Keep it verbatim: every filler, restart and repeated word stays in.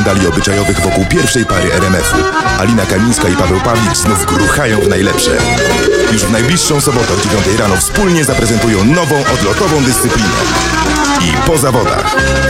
Dali obyczajowych wokół pierwszej pary R M F-u. Alina Kamińska i Paweł Pawlik znów gruchają w najlepsze. Już w najbliższą sobotę o dziewiątej rano wspólnie zaprezentują nową odlotową dyscyplinę. I po zawodach.